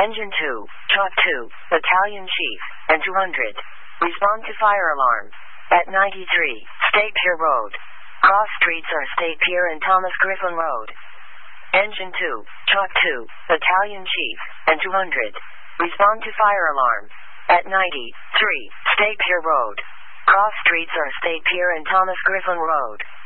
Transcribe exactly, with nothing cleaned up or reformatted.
Engine two, Chalk two, Battalion Chief, and two hundred. Respond to fire alarm. At ninety-three, State Pier Road. Cross streets are State Pier and Thomas Griffin Road. Engine two, Chalk two, Battalion Chief, and two hundred. Respond to fire alarm. At ninety-three, State Pier Road. Cross streets are State Pier and Thomas Griffin Road.